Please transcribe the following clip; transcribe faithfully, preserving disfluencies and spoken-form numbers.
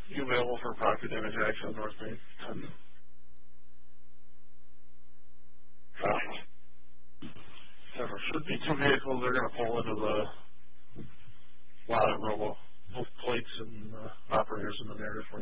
You available for property damage action, North Main? ten. Uh, there should be two vehicles. They're going to pull into the lot at Robo. Both plates and uh, operators in the narrative.